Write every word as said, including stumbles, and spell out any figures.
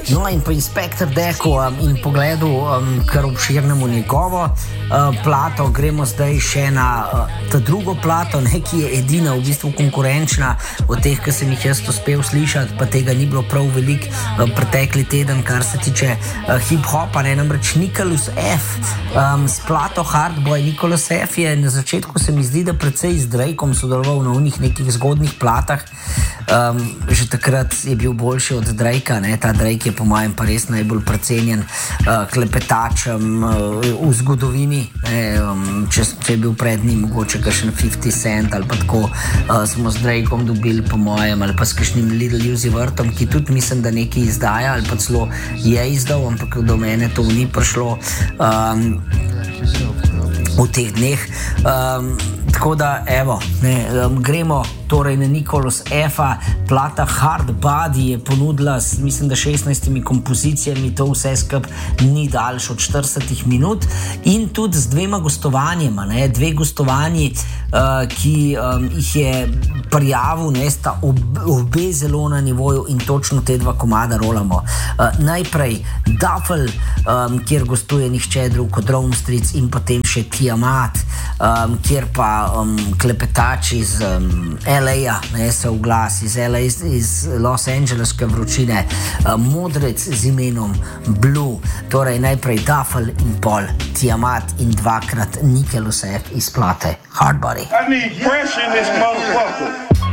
No, in po Inspector Decku um, in pogledu um, kar obširnemu njegovo uh, plato, gremo zdaj še na uh, ta drugo plato, ne, ki je edina v bistvu konkurenčna od teh, ki sem jih jaz uspel slišati, pa tega ni bilo prav veliko uh, pretekli teden, kar se tiče uh, hip-hopa, ne, namreč Nicholas F. Um, s plato Hardboy. Nicholas F. je na začetku, se mi zdi, da precej z Drakeom sodeloval na unih nekih zgodnih platah. Um, že takrat je bil boljši od Drakea, ne, ta Drake je po mojem pa res najbolj precenjen uh, klepetač um, v zgodovini, ne, um, če, če je bil pred njim mogoče kakšen fifty cent ali pa tako, uh, smo z Drakeom dobili po mojem, ali pa s kakšnim Little Uzi Vertom, ki tudi mislim, da nekaj izdaja ali pa celo je izdal, ampak do mene to ni prišlo um, v teh dneh. Um, tako da, evo, ne, um, gremo torej na Nicholas F-a. Plata Hard Body je ponudila, mislim, da šestnajstimi kompozicijami, to vse skup ni daljše od štirideset minut in tudi z dvema gostovanjima, ne, dve gostovanji, uh, ki um, jih je prijavil, ne, sta ob, obe zelo na nivoju in točno te dva komada rolamo. Uh, najprej Duffel, um, kjer gostuje nihče drug kot Rome Streetz in potem še Tiamat, um, kjer pa um, klepetač iz um, L A, ne, se v glas iz L A, iz, iz Los Angeleske vročine, uh, modrec z imenom Blue, torej najprej Duffel in pol Tiamat in dvakrat Nicholas F. iz plate Hard Body. I need fresh in this motherfucker.